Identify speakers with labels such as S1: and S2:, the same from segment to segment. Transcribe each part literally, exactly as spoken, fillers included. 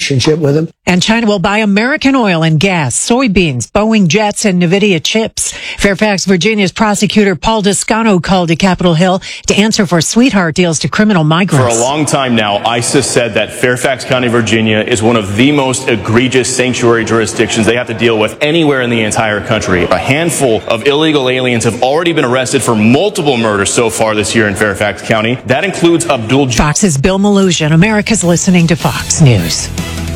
S1: relationship with him.
S2: And China will buy American oil and gas, soybeans, Boeing jets, and NVIDIA chips. Fairfax, Virginia's prosecutor Paul Descano called to Capitol Hill to answer for sweetheart deals to criminal migrants.
S3: For a long time now, ICE said that Fairfax County, Virginia is one of the most egregious sanctuary jurisdictions they have to deal with anywhere in the entire country. A handful of illegal aliens have already been arrested for multiple murders so far this year in Fairfax County. That includes Abdul.
S2: Fox's Bill Malosian. America's listening to Fox News.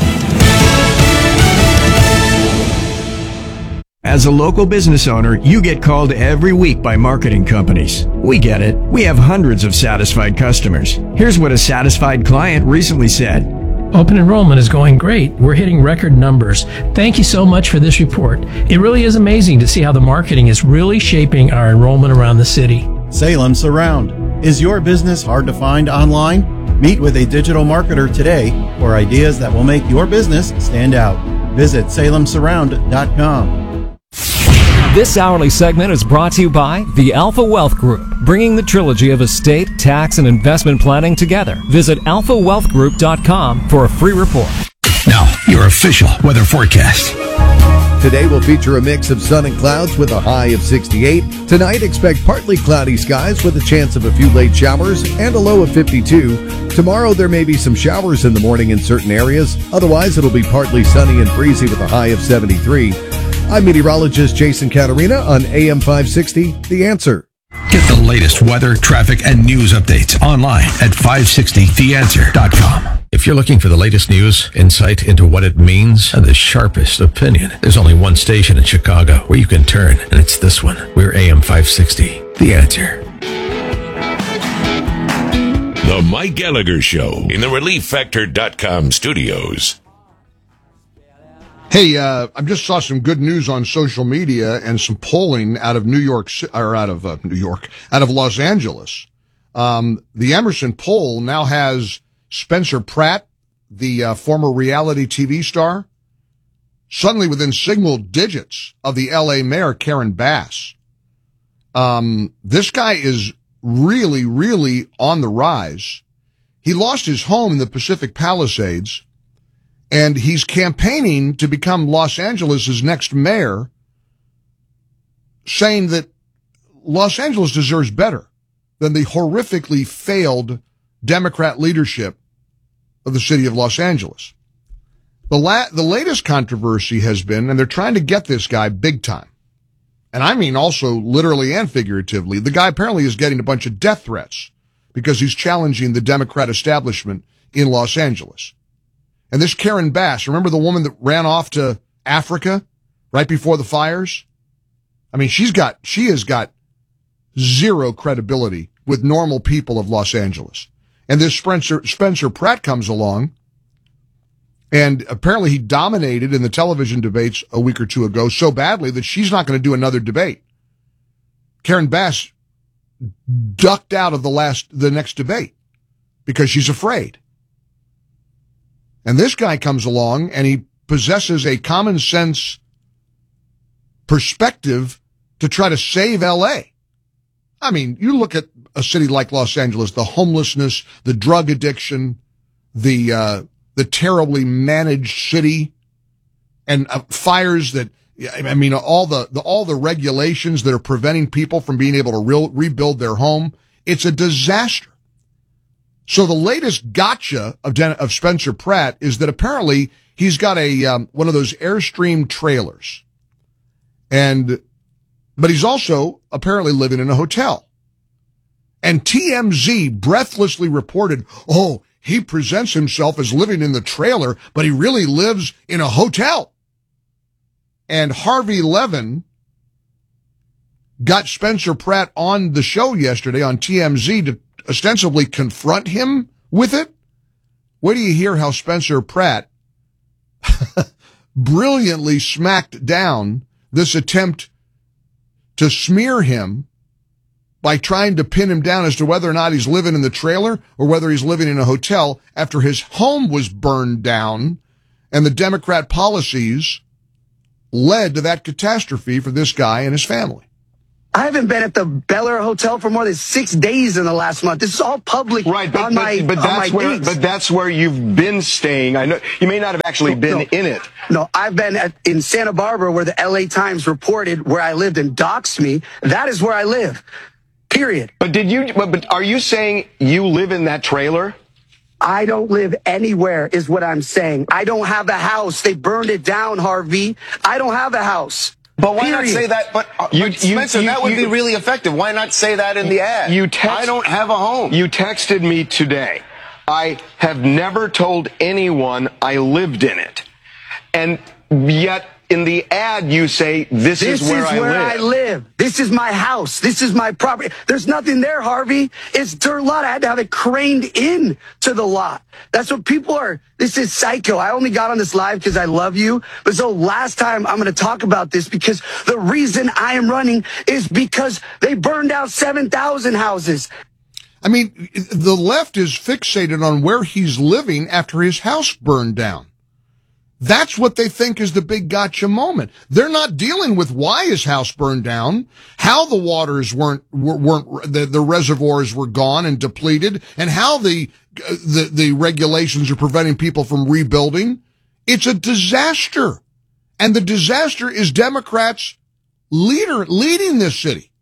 S4: As a local business owner, you get called every week by marketing companies. We get it. We have hundreds of satisfied customers. Here's what a satisfied client recently said.
S5: Open enrollment is going great. We're hitting record numbers. Thank you so much for this report. It really is amazing to see how the marketing is really shaping our enrollment around the city.
S6: Salem Surround. Is your business hard to find online? Meet with a digital marketer today for ideas that will make your business stand out. Visit salem surround dot com.
S7: This hourly segment is brought to you by the Alpha Wealth Group, bringing the trilogy of estate, tax, and investment planning together. Visit alpha wealth group dot com for a free report.
S8: Now, your official weather forecast.
S9: Today will feature a mix of sun and clouds with a high of sixty-eight. Tonight, expect partly cloudy skies with a chance of a few late showers and a low of fifty-two. Tomorrow, there may be some showers in the morning in certain areas. Otherwise, it'll be partly sunny and breezy with a high of seventy-three. I'm meteorologist Jason Caterina on A M five sixty, The Answer.
S8: Get the latest weather, traffic, and news updates online at five sixty the answer dot com. If you're looking for the latest news, insight into what it means, and the sharpest opinion, there's only one station in Chicago where you can turn, and it's this one. We're A M five sixty, The Answer.
S10: The Mike Gallagher Show in the relief factor dot com studios.
S11: Hey, uh, I just saw some good news on social media and some polling out of New York, or out of uh, New York, out of Los Angeles. Um, the Emerson poll now has Spencer Pratt, the uh, former reality T V star, suddenly within single digits of the L A mayor, Karen Bass. Um, this guy is really, really on the rise. He lost his home in the Pacific Palisades, and he's campaigning to become Los Angeles' next mayor, saying that Los Angeles deserves better than the horrifically failed Democrat leadership of the city of Los Angeles. The la- the latest controversy has been, and they're trying to get this guy big time, and I mean also literally and figuratively, the guy apparently is getting a bunch of death threats because he's challenging the Democrat establishment in Los Angeles. And this Karen Bass, remember the woman that ran off to Africa right before the fires? I mean, she's got, she has got zero credibility with normal people of Los Angeles. And this Spencer, Spencer Pratt comes along, and apparently he dominated in the television debates a week or two ago so badly that she's not going to do another debate. Karen Bass ducked out of the last, the next debate because she's afraid. And this guy comes along and he possesses a common sense perspective to try to save L A. I mean, you look at a city like Los Angeles, the homelessness, the drug addiction, the, uh, the terribly managed city, and uh, fires that, I mean, all the, the, all the regulations that are preventing people from being able to re- rebuild their home. It's a disaster. So the latest gotcha of, Den- of Spencer Pratt is that apparently he's got a, um, one of those Airstream trailers. And, but he's also apparently living in a hotel. And T M Z breathlessly reported, oh, he presents himself as living in the trailer, but he really lives in a hotel. And Harvey Levin got Spencer Pratt on the show yesterday on T M Z to ostensibly confront him with it. Where do you hear how Spencer Pratt brilliantly smacked down this attempt to smear him by trying to pin him down as to whether or not he's living in the trailer or whether he's living in a hotel after his home was burned down and the Democrat policies led to that catastrophe for this guy and his family.
S1: I haven't been at the Bel Air Hotel for more than six days in the last month. This is all public
S12: right, but,
S1: on my
S12: but, but
S1: on
S12: that's
S1: my
S12: where
S1: dates.
S12: but that's where you've been staying. I know you may not have actually been
S1: no,
S12: in it.
S1: No, I've been at, in Santa Barbara, where the L A Times reported where I lived and doxed me. That is where I live. Period.
S12: But did you? But, but are you saying you live in that trailer?
S1: I don't live anywhere, is what I'm saying. I don't have a house. They burned it down, Harvey. I don't have a house.
S13: But why
S1: Period.
S13: not say that? But, uh,
S12: You-
S13: but Spencer,
S12: you-
S13: that would
S12: you-
S13: be really effective. Why not say that in the ad?
S12: You text,
S13: I don't have a home.
S12: You texted me today. I have never told anyone I lived in it. And yet in the ad you say, this,
S1: This
S12: is where,
S1: is
S12: I,
S1: where
S12: live.
S1: I live. This is my house. This is my property. There's nothing there, Harvey. It's dirt lot. I had to have it craned in to the lot. That's what people are. This is psycho. I only got on this live because I love you. But so last time I'm going to talk about this, because the reason I am running is because they burned down seven thousand houses.
S11: I mean, the left is fixated on where he's living after his house burned down. That's what they think is the big gotcha moment. They're not dealing with why his house burned down, how the waters weren't, weren't, the, the reservoirs were gone and depleted, and how the, the, the regulations are preventing people from rebuilding. It's a disaster. And the disaster is Democrats leader, leading this city.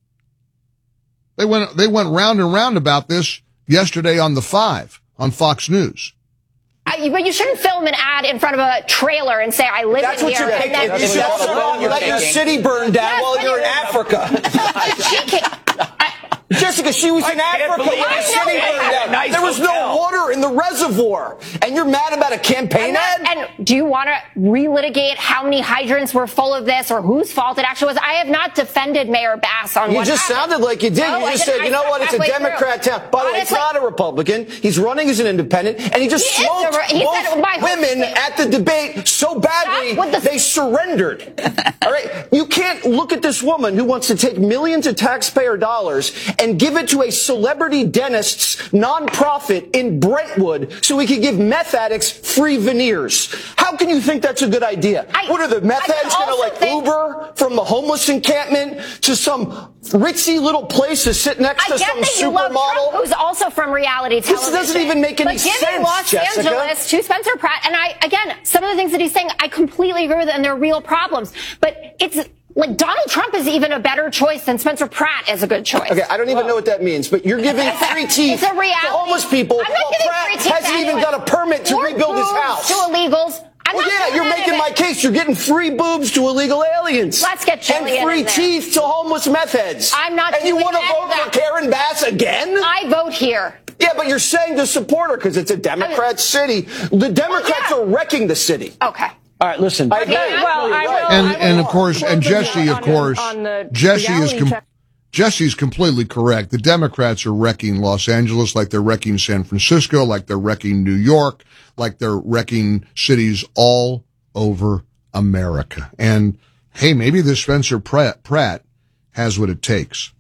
S11: They went, they went round and round about this yesterday on the Five on Fox News.
S14: I, but you shouldn't film an ad in front of a trailer and say, I live
S13: That's
S14: in
S13: what
S14: here.
S13: you're
S14: And
S13: thinking.
S14: then
S13: You that's wrong. You let your city burn down
S14: Yes,
S13: while
S14: but
S13: you're in
S14: you're-
S13: Africa.
S14: She can't.
S13: Jessica, she was
S15: I
S13: in
S15: can't
S13: Africa
S15: believe
S13: when the
S15: it.
S13: city
S15: They
S13: burned
S15: had a
S13: down.
S15: nice
S13: There was
S15: hotel.
S13: no water in the reservoir. And you're mad about a campaign
S14: And, that,
S13: ad?
S14: and do you want to relitigate how many hydrants were full of this or whose fault it actually was? I have not defended Mayor Bass on
S13: You
S14: what
S13: just
S14: happened.
S13: sounded like you did.
S14: No,
S13: you
S14: I
S13: just
S14: didn't.
S13: said, you
S14: I
S13: know what, it's a
S14: halfway
S13: Democrat
S14: through.
S13: town. By the way, it's
S14: Honestly-
S13: not a Republican. He's running as an independent, and he just
S14: He is
S13: smoked
S14: a re- he
S13: both
S14: said, my whole
S13: women
S14: state-
S13: at the debate so badly
S14: Stop with the-
S13: they surrendered. All right? You can't look at this woman who wants to take millions of taxpayer dollars and give it to a celebrity dentist's nonprofit in Brentwood so he could give meth addicts free veneers. How can you think that's a good idea?
S14: I-
S13: what are the meth
S14: I can
S13: heads going to
S14: also
S13: like
S14: think-
S13: Uber from the homeless encampment to some ritzy little place to sit next
S14: I
S13: to
S14: get
S13: some
S14: that you love
S13: supermodel?
S14: Trump, who's also from reality
S13: This
S14: television.
S13: doesn't even make any
S14: but giving
S13: sense,
S14: Los
S13: Jessica.
S14: Angeles to Spencer Pratt, and I, again, some of the things that he's saying, I completely agree with, and they're real problems. But it's like Donald Trump is even a better choice than Spencer Pratt is a good choice.
S13: Okay, I don't even know what that means, but you're giving free teeth
S14: It's a reality.
S13: to homeless people
S14: I'm not
S13: while
S14: giving
S13: Pratt
S14: free teeth
S13: hasn't
S14: to
S13: even
S14: anyone.
S13: got a permit to
S14: Or
S13: rebuild his
S14: boobs
S13: house.
S14: to illegals. I'm
S13: Well,
S14: not
S13: yeah,
S14: doing
S13: you're
S14: any
S13: making
S14: of
S13: my
S14: it.
S13: case. You're getting free boobs to illegal aliens.
S14: Let's get Jillian
S13: And free
S14: in there.
S13: teeth to homeless meth heads.
S14: I'm not
S13: And you
S14: doing
S13: want to
S14: any
S13: vote
S14: of that.
S13: for Karen Bass again?
S14: I vote here.
S13: Yeah, but you're saying to support her because it's a Democrat city. The Democrats
S14: Well, yeah.
S13: are wrecking the city.
S14: Okay.
S15: All right, listen.
S13: I agree.
S14: Yeah,
S16: well, I will-
S11: And,
S16: I will
S11: and of course, and
S16: close
S11: Jesse,
S16: on-
S11: of course,
S16: on the
S11: Jesse is,
S16: reality
S11: com-
S16: check.
S11: Jesse's completely correct. The Democrats are wrecking Los Angeles like they're wrecking San Francisco, like they're wrecking New York, like they're wrecking cities all over America. And hey, maybe this Spencer Pratt, Pratt has what it takes.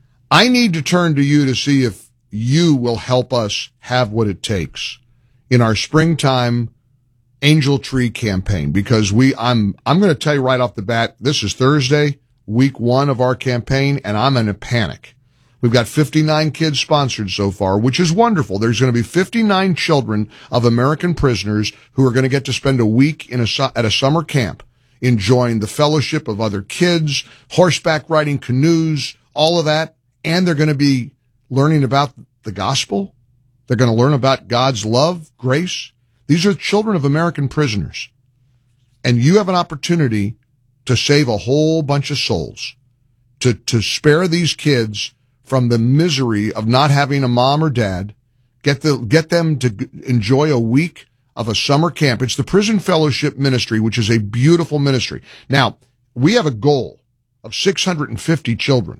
S11: I need to turn to you to see if you will help us have what it takes in our springtime Angel Tree campaign, because we, I'm, I'm going to tell you right off the bat, this is Thursday, week one of our campaign, and I'm in a panic. We've got fifty-nine kids sponsored so far, which is wonderful. There's going to be fifty-nine children of American prisoners who are going to get to spend a week in a, su- at a summer camp, enjoying the fellowship of other kids, horseback riding canoes, all of that. And they're going to be learning about the gospel. They're going to learn about God's love, grace. These are children of American prisoners. And you have an opportunity to save a whole bunch of souls, to, to spare these kids from the misery of not having a mom or dad, get the, get them to enjoy a week of a summer camp. It's the Prison Fellowship Ministry, which is a beautiful ministry. Now, we have a goal of six hundred fifty children.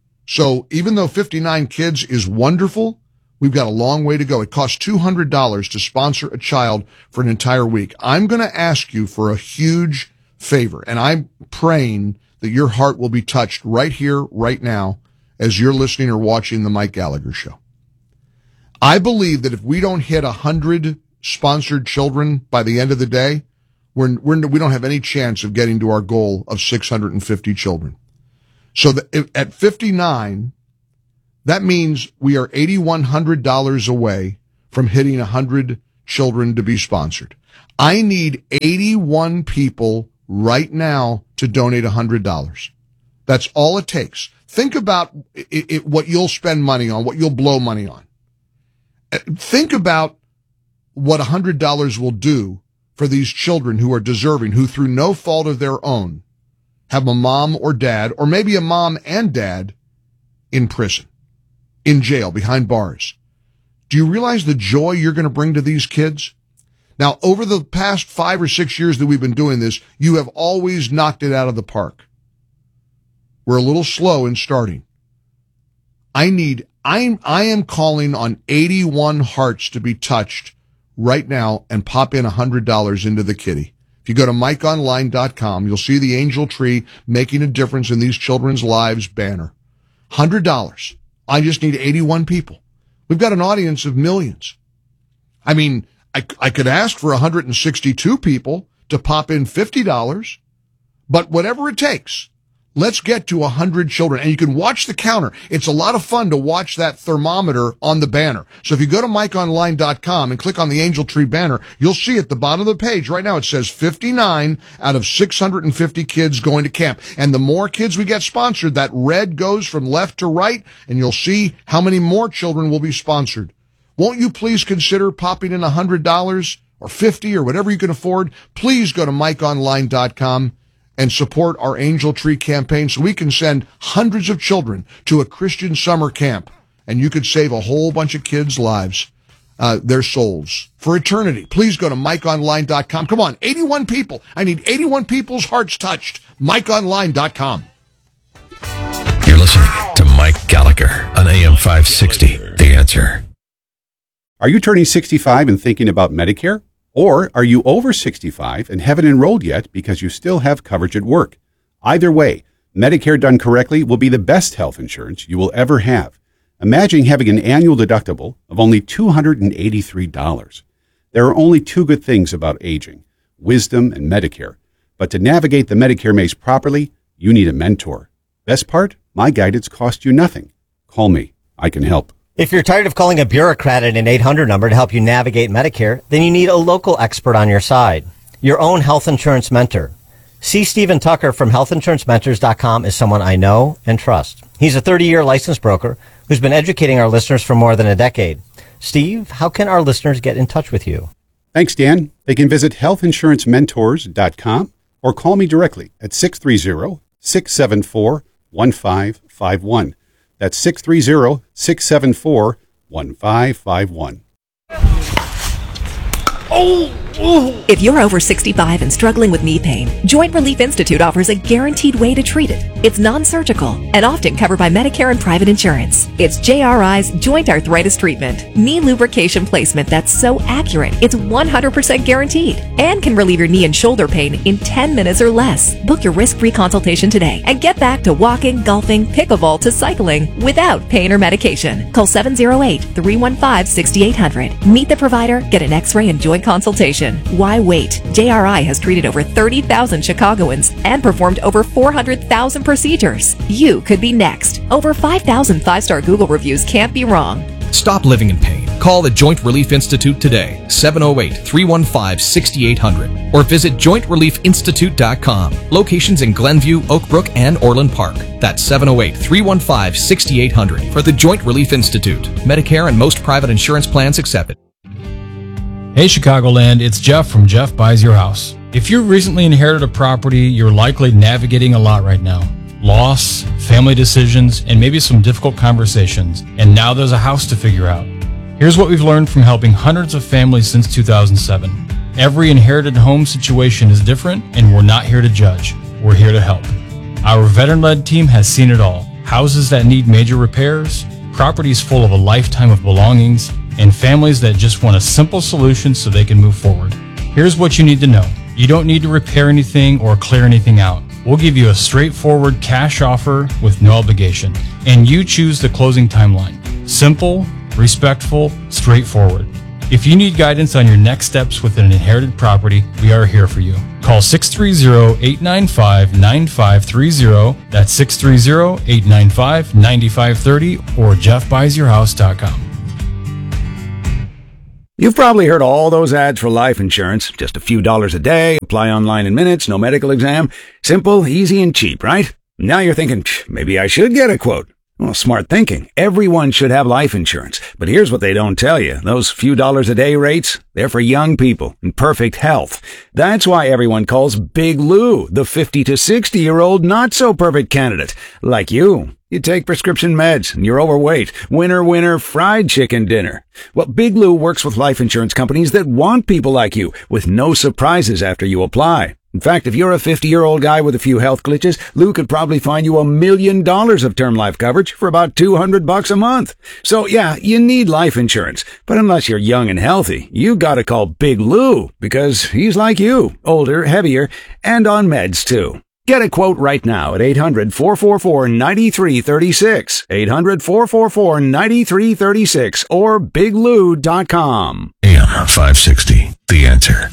S11: So even though fifty-nine kids is wonderful, we've got a long way to go. It costs two hundred dollars to sponsor a child for an entire week. I'm going to ask you for a huge favor, and I'm praying that your heart will be touched right here, right now, as you're listening or watching the Mike Gallagher Show. I believe that if we don't hit one hundred sponsored children by the end of the day, we're, we're, we don't have any chance of getting to our goal of six hundred fifty children. So that if, at fifty-nine, that means we are eight thousand one hundred dollars away from hitting one hundred children to be sponsored. I need eighty-one people right now to donate one hundred dollars. That's all it takes. Think about it, it, what you'll spend money on, what you'll blow money on. Think about what one hundred dollars will do for these children who are deserving, who through no fault of their own have a mom or dad, or maybe a mom and dad in prison, in jail, behind bars. Do you realize the joy you're going to bring to these kids? Now, over the past five or six years that we've been doing this, you have always knocked it out of the park. We're a little slow in starting. I need, I'm, I am calling on eighty-one hearts to be touched right now and pop in one hundred dollars into the kitty. If you go to mike online dot com, you'll see the Angel Tree Making a Difference in These Children's Lives banner. one hundred dollars. I just need eighty-one people. We've got an audience of millions. I mean, I, I could ask for one hundred sixty-two people to pop in fifty dollars, but whatever it takes, let's get to one hundred children. And you can watch the counter. It's a lot of fun to watch that thermometer on the banner. So if you go to mike online dot com and click on the Angel Tree banner, you'll see at the bottom of the page right now it says fifty-nine out of six hundred fifty kids going to camp. And the more kids we get sponsored, that red goes from left to right, and you'll see how many more children will be sponsored. Won't you please consider popping in one hundred dollars or fifty dollars or whatever you can afford? Please go to mike online dot com and support our Angel Tree campaign so we can send hundreds of children to a Christian summer camp, and you could save a whole bunch of kids' lives, uh, their souls, for eternity. Please go to mike online dot com. Come on, eighty-one people. I need eighty-one people's hearts touched. mike online dot com.
S8: You're listening to Mike Gallagher on A M five sixty, The Answer.
S15: Are you turning sixty-five and thinking about Medicare? Or are you over sixty-five and haven't enrolled yet because you still have coverage at work? Either way, Medicare done correctly will be the best health insurance you will ever have. Imagine having an annual deductible of only two hundred eighty-three dollars. There are only two good things about aging, wisdom and Medicare. But to navigate the Medicare maze properly, you need a mentor. Best part? My guidance costs you nothing. Call me. I can help.
S16: If you're tired of calling a bureaucrat at an eight hundred number to help you navigate Medicare, then you need a local expert on your side. Your own health insurance mentor. C. Stephen Tucker from health insurance mentors dot com is someone I know and trust. He's a thirty-year licensed broker who's been educating our listeners for more than a decade. Steve, how can our listeners get in touch with you?
S15: Thanks, Dan. They can visit health insurance mentors dot com or call me directly at six three zero, six seven four, one five five one. That's six three zero, six seven four, one five five one.
S17: Oh, oh. If you're over sixty-five and struggling with knee pain, Joint Relief Institute offers a guaranteed way to treat it. It's non-surgical and often covered by Medicare and private insurance. It's J R I's Joint Arthritis Treatment, knee lubrication placement that's so accurate it's one hundred percent guaranteed and can relieve your knee and shoulder pain in ten minutes or less. Book your risk-free consultation today and get back to walking, golfing, pickleball to cycling without pain or medication. Call seven oh eight, three one five, six eight zero zero. Meet the provider, get an x-ray and joint consultation. Why wait? J R I has treated over thirty thousand Chicagoans and performed over four hundred thousand procedures. You could be next. Over five thousand five-star Google reviews can't be wrong.
S18: Stop living in pain. Call the Joint Relief Institute today, seven oh eight, three one five, six eight zero zero, or visit joint relief institute dot com. Locations in Glenview, Oak Brook, and Orland Park. That's seven oh eight, three one five, six eight zero zero for the Joint Relief Institute. Medicare and most private insurance plans accepted.
S19: Hey Chicagoland, it's Jeff from Jeff Buys Your House. If you recently inherited a property, you're likely navigating a lot right now. Loss, family decisions, and maybe some difficult conversations. And now there's a house to figure out. Here's what we've learned from helping hundreds of families since two thousand seven. Every inherited home situation is different, and we're not here to judge. We're here to help. Our veteran-led team has seen it all. Houses that need major repairs, properties full of a lifetime of belongings, and families that just want a simple solution so they can move forward. Here's what you need to know. You don't need to repair anything or clear anything out. We'll give you a straightforward cash offer with no obligation, and you choose the closing timeline. Simple, respectful, straightforward. If you need guidance on your next steps with an inherited property, we are here for you. Call six three zero, eight nine five, nine five three zero. That's six three zero, eight nine five, nine five three zero or jeff buys your house dot com.
S20: You've probably heard all those ads for life insurance. Just a few dollars a day, apply online in minutes, no medical exam. Simple, easy, and cheap, right? Now you're thinking, maybe I should get a quote. Well, smart thinking. Everyone should have life insurance. But here's what they don't tell you. Those few dollars a day rates, they're for young people in perfect health. That's why everyone calls Big Lou the fifty to sixty year old not so perfect candidate. Like you. You take prescription meds and you're overweight. Winner, winner, fried chicken dinner. Well, Big Lou works with life insurance companies that want people like you with no surprises after you apply. In fact, if you're a fifty-year-old guy with a few health glitches, Lou could probably find you a million dollars of term life coverage for about two hundred bucks a month. So yeah, you need life insurance. But unless you're young and healthy, you gotta call Big Lou because he's like you, older, heavier, and on meds too. Get a quote right now at eight hundred, four four four, nine three three six, eight hundred, four four four, nine three three six or big lou dot com.
S8: A M five sixty, The Answer.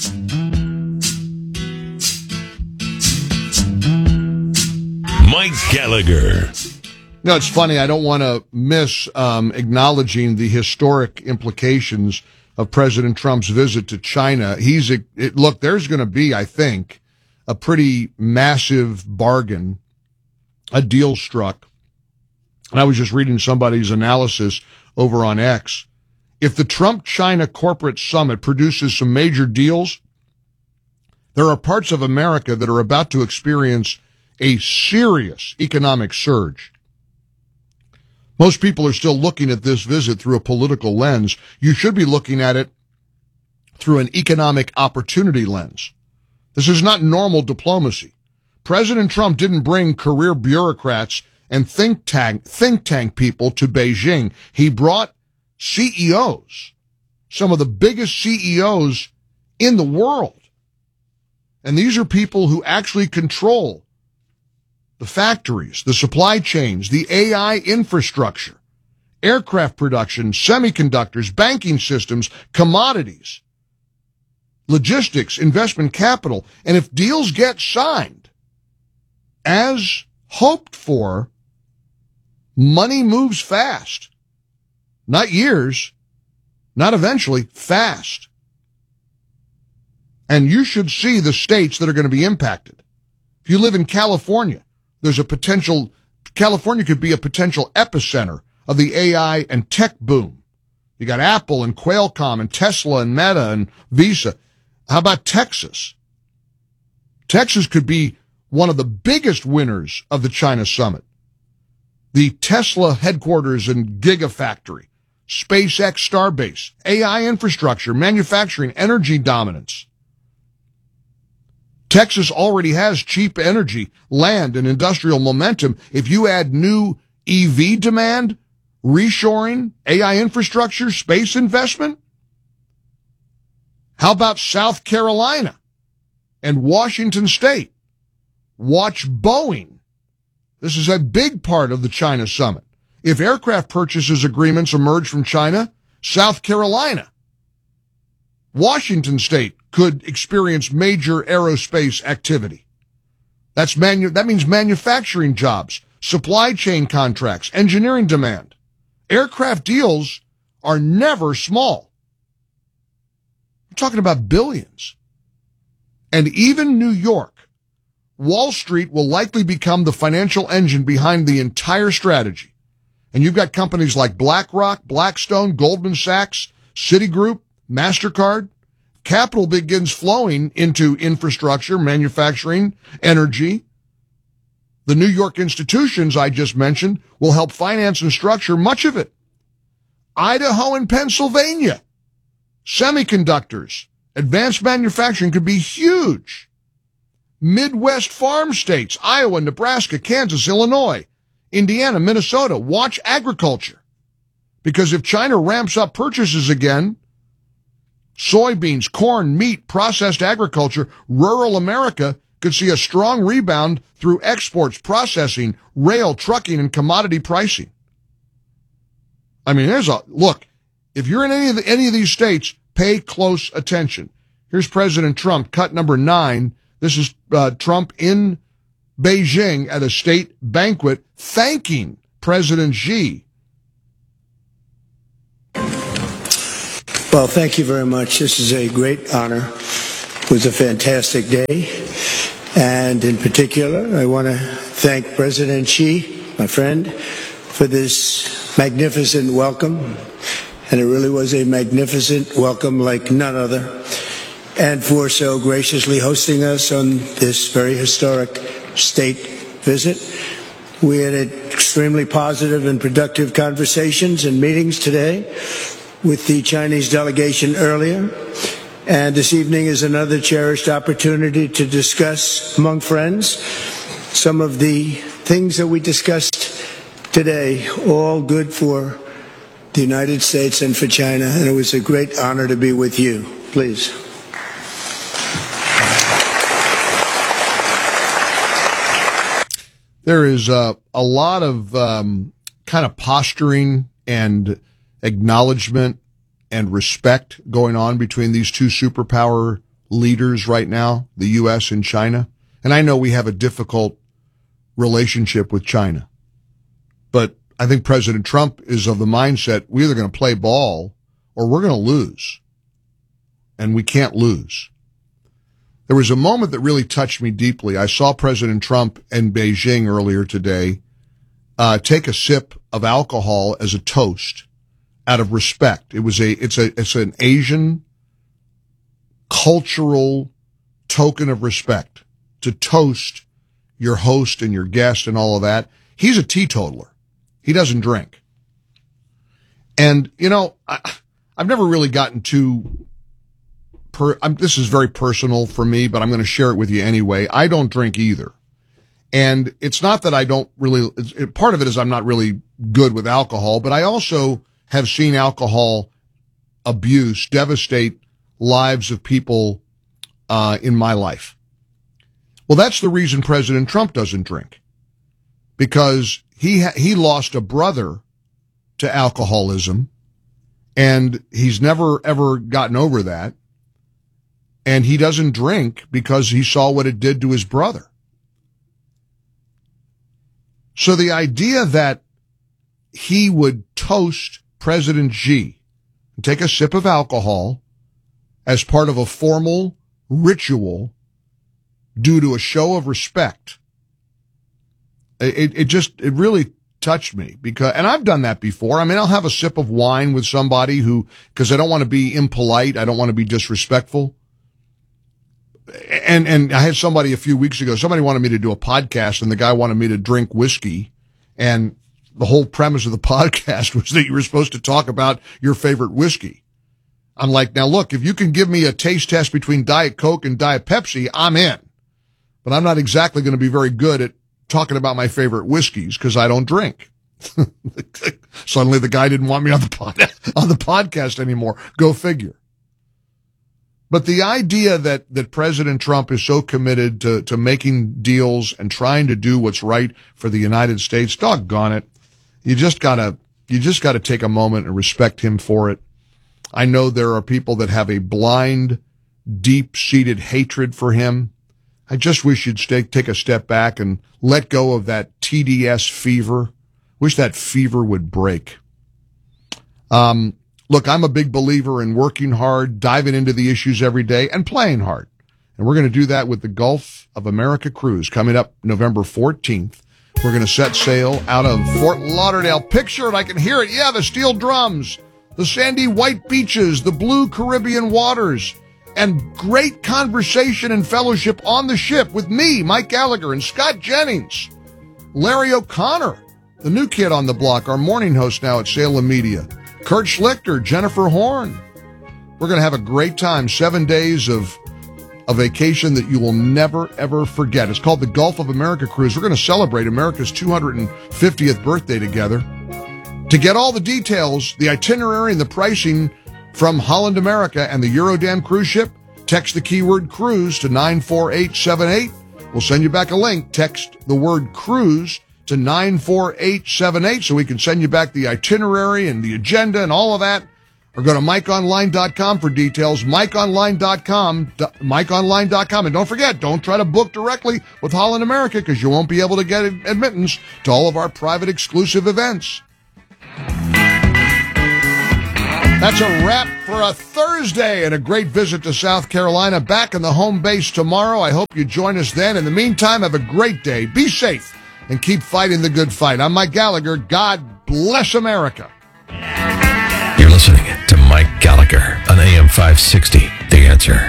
S10: Mike Gallagher.
S11: No, it's funny. I don't want to miss um, acknowledging the historic implications of President Trump's visit to China. He's a, it, look, there's going to be, I think, a pretty massive bargain, a deal struck. And I was just reading somebody's analysis over on X. If the Trump-China corporate summit produces some major deals, there are parts of America that are about to experience a serious economic surge. Most people are still looking at this visit through a political lens. You should be looking at it through an economic opportunity lens. This is not normal diplomacy. President Trump didn't bring career bureaucrats and think tank, think tank people to Beijing. He brought C E Os, some of the biggest C E Os in the world. And these are people who actually control the factories, the supply chains, the A I infrastructure, aircraft production, semiconductors, banking systems, commodities, logistics, investment capital. And if deals get signed as hoped for, money moves fast. Not years, not eventually, fast. And you should see the states that are going to be impacted. If you live in California, there's a potential, California could be a potential epicenter of the A I and tech boom. You got Apple and Qualcomm and Tesla and Meta and Visa. How about Texas? Texas could be one of the biggest winners of the China summit. The Tesla headquarters and Gigafactory, SpaceX Starbase, A I infrastructure, manufacturing, energy dominance. Texas already has cheap energy, land, and industrial momentum. If you add new E V demand, reshoring, A I infrastructure, space investment, how about South Carolina and Washington State? Watch Boeing. This is a big part of the China summit. If aircraft purchases agreements emerge from China, South Carolina, Washington State could experience major aerospace activity. That's manu- that means manufacturing jobs, supply chain contracts, engineering demand. Aircraft deals are never small. We're talking about billions. And even New York, Wall Street will likely become the financial engine behind the entire strategy. And you've got companies like BlackRock, Blackstone, Goldman Sachs, Citigroup, MasterCard. Capital begins flowing into infrastructure, manufacturing, energy. The New York institutions I just mentioned will help finance and structure much of it. Idaho and Pennsylvania, semiconductors, advanced manufacturing could be huge. Midwest farm states, Iowa, Nebraska, Kansas, Illinois, Indiana, Minnesota, watch agriculture. Because if China ramps up purchases again, soybeans, corn, meat, processed agriculture, rural America could see a strong rebound through exports, processing, rail, trucking, and commodity pricing. I mean, there's a, look, if you're in any of the, any of these states, Pay close attention. Here's President Trump, cut number nine. This is uh, Trump in Beijing at a state banquet thanking President Xi.
S21: Well, thank you very much. This is a great honor. It was a fantastic day. And in particular, I want to thank President Xi, my friend, for this magnificent welcome. And it really was a magnificent welcome like none other. And for so graciously hosting us on this very historic state visit. We had extremely positive and productive conversations and meetings today with the Chinese delegation earlier. And this evening is another cherished opportunity to discuss among friends some of the things that we discussed today, all good for the United States and for China. And it was a great honor to be with you. Please.
S11: There is uh, a lot of um, kind of posturing and acknowledgement and respect going on between these two superpower leaders right now, the U S and China. And I know we have a difficult relationship with China, but I think President Trump is of the mindset we're either going to play ball or we're going to lose, and we can't lose. There was a moment that really touched me deeply. I saw President Trump in Beijing earlier today uh, take a sip of alcohol as a toast out of respect. It was a, it's a, it's an Asian cultural token of respect to toast your host and your guest and all of that. He's a teetotaler. He doesn't drink. And, you know, I, I've never really gotten too Per, I'm, this is very personal for me, but I'm going to share it with you anyway. I don't drink either. And it's not that I don't really, it, part of it is I'm not really good with alcohol, but I also have seen alcohol abuse devastate lives of people uh, in my life. Well, that's the reason President Trump doesn't drink, because he ha- he lost a brother to alcoholism, and he's never, ever gotten over that. And he doesn't drink because he saw what it did to his brother. So the idea that he would toast President Xi and take a sip of alcohol as part of a formal ritual due to a show of respect, it, it just, it really touched me, because, and I've done that before. I mean, I'll have a sip of wine with somebody who, because I don't want to be impolite, I don't want to be disrespectful. And, and I had somebody a few weeks ago, somebody wanted me to do a podcast, and the guy wanted me to drink whiskey. And the whole premise of the podcast was that you were supposed to talk about your favorite whiskey. I'm like, now look, if you can give me a taste test between Diet Coke and Diet Pepsi, I'm in. But I'm not exactly going to be very good at talking about my favorite whiskeys because I don't drink. Suddenly the guy didn't want me on the pod, on the podcast anymore. Go figure. But the idea that, that President Trump is so committed to, to making deals and trying to do what's right for the United States, doggone it. You just gotta, you just gotta take a moment and respect him for it. I know there are people that have a blind, deep-seated hatred for him. I just wish you'd stay, take a step back and let go of that T D S fever. Wish that fever would break. Um, Look, I'm a big believer in working hard, diving into the issues every day, and playing hard. And we're going to do that with the Gulf of America cruise coming up November fourteenth. We're going to set sail out of Fort Lauderdale. Picture it. I can hear it. Yeah, the steel drums, the sandy white beaches, the blue Caribbean waters, and great conversation and fellowship on the ship with me, Mike Gallagher, and Scott Jennings, Larry O'Connor, the new kid on the block, our morning host now at Salem Media, Kurt Schlichter, Jennifer Horn. We're going to have a great time. Seven days of a vacation that you will never, ever forget. It's called the Gulf of America Cruise. We're going to celebrate America's two hundred fiftieth birthday together. To get all the details, the itinerary and the pricing from Holland America and the Eurodam cruise ship, text the keyword cruise to nine four eight seven eight. We'll send you back a link. Text the word cruise to nine four eight seven eight so we can send you back the itinerary and the agenda and all of that. or go to Mike Online dot com for details. Mike Online dot com, Mike Online dot com. And don't forget, don't try to book directly with Holland America because you won't be able to get admittance to all of our private exclusive events. That's a wrap for a Thursday and a great visit to South Carolina. Back in the home base tomorrow. I hope you join us then. In the meantime, have a great day. Be safe and keep fighting the good fight. I'm Mike Gallagher. God bless America.
S8: You're listening to Mike Gallagher on A M five sixty, The Answer.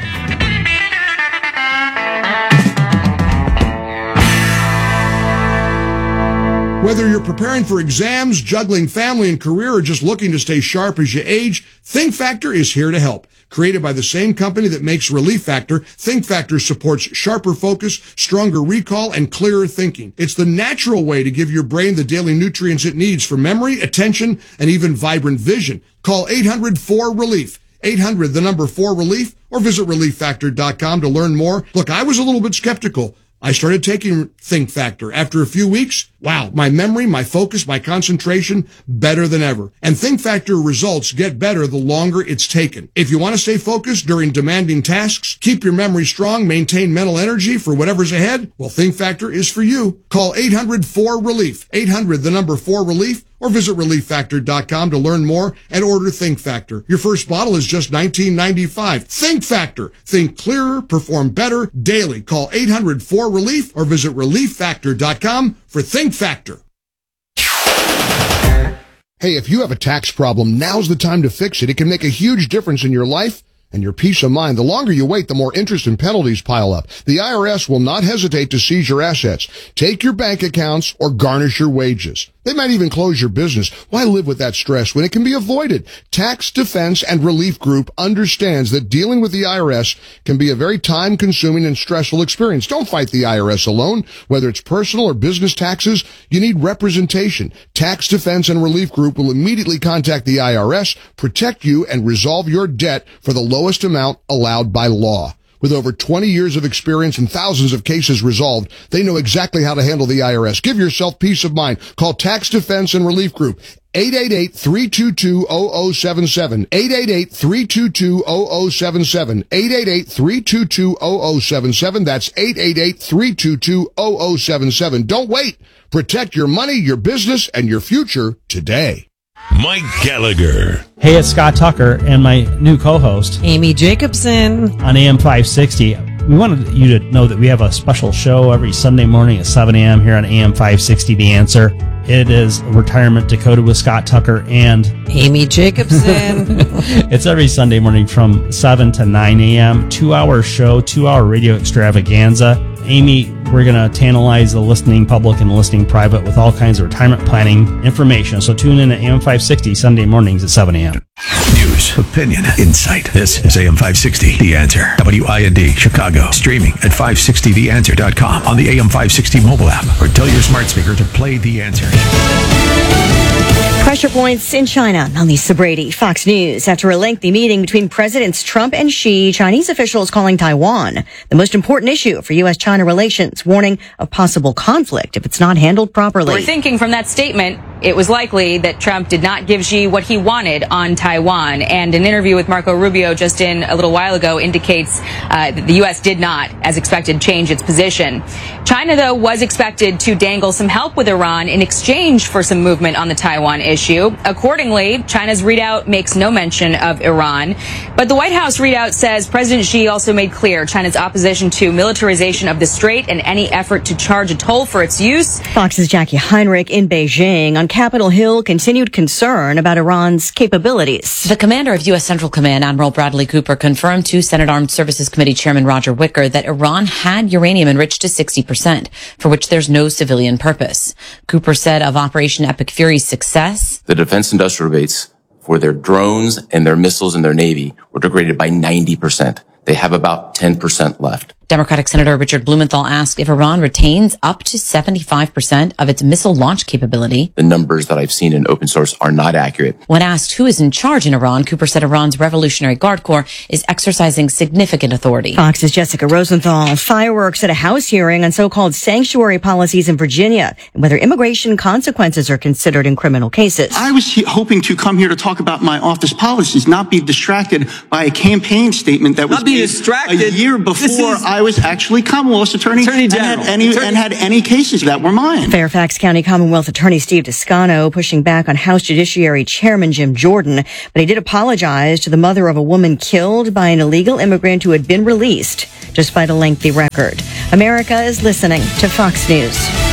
S11: Whether you're preparing for exams, juggling family and career, or just looking to stay sharp as you age, Think Factor is here to help. Created by the same company that makes Relief Factor, Think Factor supports sharper focus, stronger recall, and clearer thinking. It's the natural way to give your brain the daily nutrients it needs for memory, attention, and even vibrant vision. Call eight hundred four relief. eight hundred, the number four relief, or visit relief factor dot com to learn more. Look, I was a little bit skeptical. I started taking Think Factor. After a few weeks, wow, my memory, my focus, my concentration, better than ever. And Think Factor results get better the longer it's taken. If you want to stay focused during demanding tasks, keep your memory strong, maintain mental energy for whatever's ahead, well, Think Factor is for you. Call eight hundred four relief. eight hundred, the number four relief, or visit relief factor dot com to learn more and order Think Factor. Your first bottle is just nineteen ninety-five. Think Factor. Think clearer, perform better daily. Call eight hundred four relief or visit relief factor dot com for Think Factor. Hey, if you have a tax problem, now's the time to fix it. It can make a huge difference in your life and your peace of mind. The longer you wait, the more interest and penalties pile up. The I R S will not hesitate to seize your assets, take your bank accounts, or garnish your wages. They might even close your business. Why live with that stress when it can be avoided? Tax Defense and Relief Group understands that dealing with the I R S can be a very time-consuming and stressful experience. Don't fight the I R S alone. Whether it's personal or business taxes, you need representation. Tax Defense and Relief Group will immediately contact the I R S, protect you, and resolve your debt for the lowest amount allowed by law. With over twenty years of experience and thousands of cases resolved, they know exactly how to handle the I R S. Give yourself peace of mind. Call Tax Defense and Relief Group. eight eight eight, three two two, zero zero seven seven. eight eight eight, three two two, zero zero seven seven. eight eight eight, three two two, zero zero seven seven. That's eight eight eight, three two two, zero zero seven seven. Don't wait. Protect your money, your business, and your future today.
S10: Mike Gallagher.
S3: Hey, it's Scott Tucker and my new co-host,
S2: Amy Jacobson,
S3: on A M five sixty. We wanted you to know that we have a special show every Sunday morning at seven a.m. here on A M five sixty, The Answer. It is Retirement Decoded with Scott Tucker and
S2: Amy Jacobson.
S3: It's every Sunday morning from seven to nine a.m. Two-hour show, two-hour radio extravaganza. Amy, we're going to tantalize the listening public and the listening private with all kinds of retirement planning information. So tune in at A M five sixty Sunday mornings at seven a.m.
S8: News, opinion, insight. This is A M five sixty, The Answer. W I N D, Chicago. Streaming at five sixty the answer dot com on the A M five sixty mobile app, or tell your smart speaker to play The Answer.
S22: Pressure points in China. I'm Lisa Brady, Fox News. After a lengthy meeting between Presidents Trump and Xi, Chinese officials calling Taiwan the most important issue for U S China relations, warning of possible conflict if it's not handled properly.
S23: We're thinking from that statement, it was likely that Trump did not give Xi what he wanted on Taiwan. And an interview with Marco Rubio just in a little while ago indicates uh, that the U S did not, as expected, change its position. China, though, was expected to dangle some help with Iran in exchange for some movement on the Taiwan issue. Accordingly, China's readout makes no mention of Iran. But the White House readout says President Xi also made clear China's opposition to militarization of the strait and any effort to charge a toll for its use.
S22: Fox's Jackie Heinrich in Beijing. On Capitol Hill, continued concern about Iran's capabilities.
S24: The commander of U S Central Command, Admiral Bradley Cooper, confirmed to Senate Armed Services Committee Chairman Roger Wicker that Iran had uranium enriched to sixty percent, for which there's no civilian purpose. Cooper said of Operation Epic Fury's success,
S25: the defense industrial base for their drones and their missiles and their Navy were degraded by ninety percent. They have about ten percent left.
S24: Democratic Senator Richard Blumenthal asked if Iran retains up to seventy-five percent of its missile launch capability.
S25: The numbers that I've seen in open source are not accurate.
S24: When asked who is in charge in Iran, Cooper said Iran's Revolutionary Guard Corps is exercising significant authority.
S22: Fox's Jessica Rosenthal. Fireworks at a House hearing on so-called sanctuary policies in Virginia and whether immigration consequences are considered in criminal cases.
S4: I was he- hoping to come here to talk about my office policies, not be distracted by a campaign statement that was
S5: not be
S4: made
S5: distracted.
S4: a year before I was actually Commonwealth Attorney,
S5: Attorney
S4: and,
S5: General.
S4: had any,
S5: Attorney-
S4: and had any cases that were mine.
S22: Fairfax County Commonwealth Attorney Steve Toscano pushing back on House Judiciary Chairman Jim Jordan, but he did apologize to the mother of a woman killed by an illegal immigrant who had been released, despite a lengthy record. America is listening to Fox News.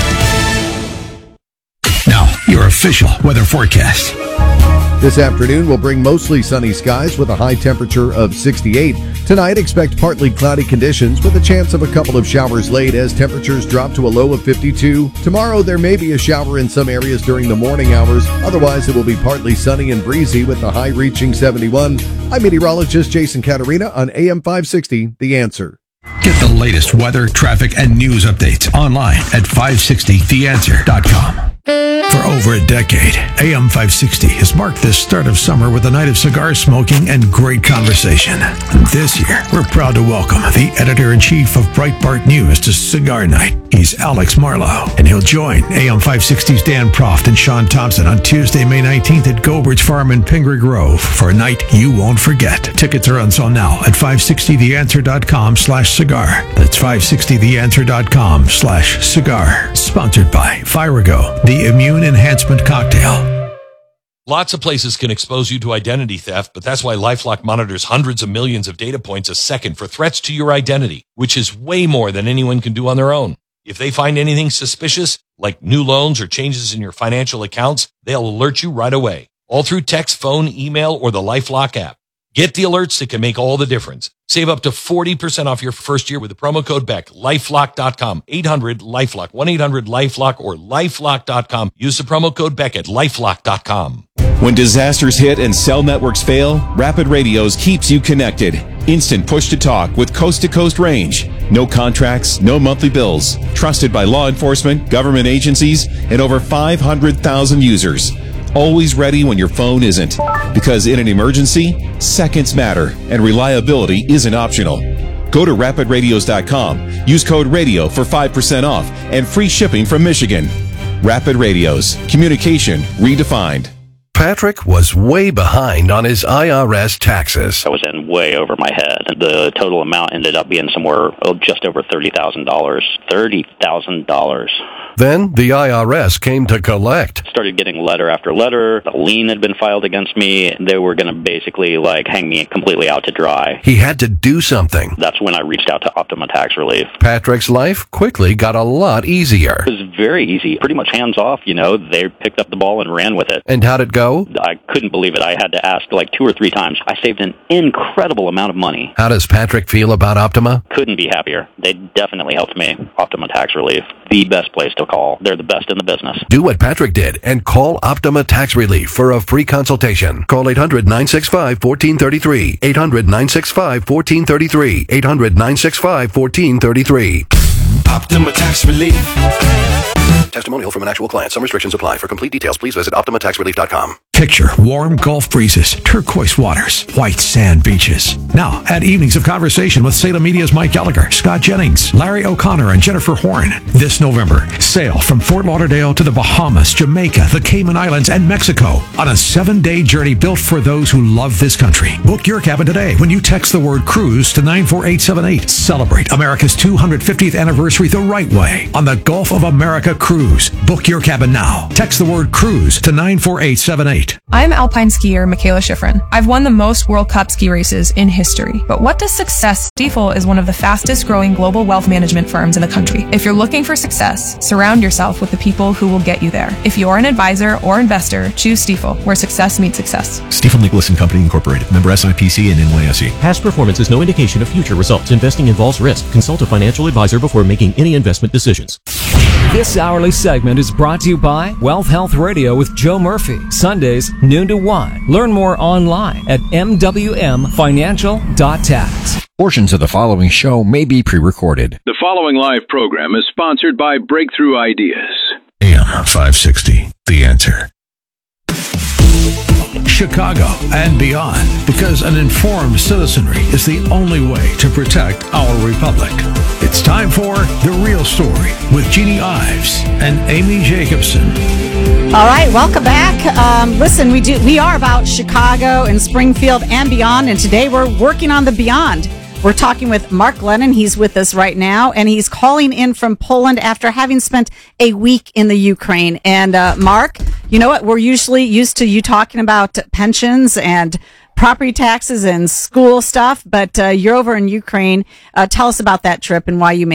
S8: Now, your official weather forecast.
S6: This afternoon will bring mostly sunny skies with a high temperature of sixty-eight. Tonight, expect partly cloudy conditions with a chance of a couple of showers late as temperatures drop to a low of fifty-two. Tomorrow, there may be a shower in some areas during the morning hours. Otherwise, it will be partly sunny and breezy with the high reaching seventy-one. I'm meteorologist Jason Caterina on A M five sixty, The Answer.
S8: Get the latest weather, traffic, and news updates online at five sixty the answer dot com. For over a decade, A M five sixty has marked the start of summer with a night of cigar smoking and great conversation. This year, we're proud to welcome the editor-in-chief of Breitbart News to Cigar Night. He's Alex Marlowe, and he'll join A M five sixty's Dan Proft and Sean Thompson on Tuesday, May nineteenth at Gobert's Farm in Pingree Grove for a night you won't forget. Tickets are on sale now at five sixty the answer dot com slash cigar. That's five sixty the answer dot com slash cigar. Sponsored by Firago, the immune enhancement cocktail.
S7: Lots of places can expose you to identity theft, but that's why LifeLock monitors hundreds of millions of data points a second for threats to your identity, which is way more than anyone can do on their own. If they find anything suspicious, like new loans or changes in your financial accounts, they'll alert you right away, all through text, phone, email, or the LifeLock app. Get the alerts that can make all the difference. Save up to forty percent off your first year with the promo code Beck. lifelock dot com, eight hundred LifeLock, one eight hundred LifeLock, or lifelock dot com. Use the promo code Beck at lifelock dot com.
S9: When disasters hit and cell networks fail, Rapid Radios keeps you connected. Instant push-to-talk with coast-to-coast range. No contracts, no monthly bills. Trusted by law enforcement, government agencies, and over five hundred thousand users. Always ready when your phone isn't. Because in an emergency, seconds matter, and reliability isn't optional. Go to rapid radios dot com. Use code RADIO for five percent off and free shipping from Michigan. Rapid Radios. Communication redefined.
S8: Patrick was way behind on his I R S taxes.
S26: I was in way over my head. The total amount ended up being somewhere oh, just over thirty thousand dollars. thirty thousand dollars.
S8: Then the I R S came to collect.
S26: Started getting letter after letter. A lien had been filed against me. They were going to basically like hang me completely out to dry.
S8: He had to do something.
S26: That's when I reached out to Optima Tax Relief.
S8: Patrick's life quickly got a lot easier.
S26: It was very easy. Pretty much hands off, you know. They picked up the ball and ran with it.
S8: And how'd it go?
S26: I couldn't believe it. I had to ask like two or three times. I saved an incredible amount of money.
S8: How does Patrick feel about Optima?
S26: Couldn't be happier. They definitely helped me. Optima Tax Relief. The best place to call. They're the best in the business.
S8: Do what Patrick did and call Optima Tax Relief for a free consultation. Call eight hundred nine six five one four three three. eight hundred nine six five one four three three. eight hundred nine six five one four three three.
S27: Optima Tax Relief.
S8: Testimonial from an actual client. Some restrictions apply. For complete details, please visit optima tax relief dot com. Picture warm Gulf breezes, turquoise waters, white sand beaches. Now, add evenings of conversation with Salem Media's Mike Gallagher, Scott Jennings, Larry O'Connor, and Jennifer Horn. This November, sail from Fort Lauderdale to the Bahamas, Jamaica, the Cayman Islands, and Mexico on a seven-day journey built for those who love this country. Book your cabin today when you text the word cruise to nine four eight seven eight. Celebrate America's two hundred fiftieth anniversary the right way on the Gulf of America Cruise. Book your cabin now. Text the word cruise to nine four eight seven eight.
S28: I'm alpine skier Michaela Schifrin. I've won the most World Cup ski races in history. But what does success? Stifel is one of the fastest growing global wealth management firms in the country. If you're looking for success, surround yourself with the people who will get you there. If you're an advisor or investor, choose Stifel, where success meets success.
S29: Stifel Nicholas and Company Incorporated. Member S I P C and N Y S E.
S30: Past performance is no indication of future results. Investing involves risk. Consult a financial advisor before making any investment decisions.
S31: This hourly segment is brought to you by Wealth Health Radio with Joe Murphy. Sundays, noon to one. Learn more online at m w m financial dot tax.
S1: Portions of the following show may be pre-recorded.
S5: The following live program is sponsored by Breakthrough Ideas.
S8: A M five sixty, The Answer. Chicago and beyond, because an informed citizenry is the only way to protect our republic. It's time for The Real Story with Jeannie Ives and Amy Jacobson.
S12: All right, welcome back. Um, listen, we do we are about Chicago and Springfield and beyond, and today we're working on the beyond. We're talking with Mark Lennon. He's with us right now, and he's calling in from Poland after having spent a week in the Ukraine. And uh, Mark, you know what? We're usually used to you talking about pensions and property taxes and school stuff, but uh, you're over in Ukraine. Uh, tell us about that trip and why you made